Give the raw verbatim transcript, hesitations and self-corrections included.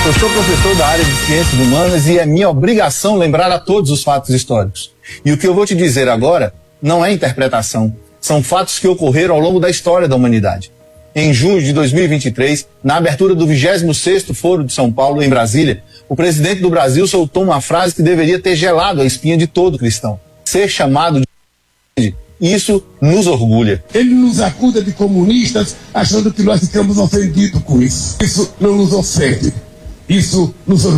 Eu sou professor da área de Ciências Humanas e é minha obrigação lembrar a todos os fatos históricos. E o que eu vou te dizer agora não é interpretação. São fatos que ocorreram ao longo da história da humanidade. Em junho de dois mil e vinte e três, na abertura do vigésimo sexto Foro de São Paulo, em Brasília, o presidente do Brasil soltou uma frase que deveria ter gelado a espinha de todo cristão. Ser chamado de... Isso nos orgulha. Ele nos acusa de comunistas, achando que nós ficamos ofendidos com isso. Isso não nos ofende. Isso nos orgulha.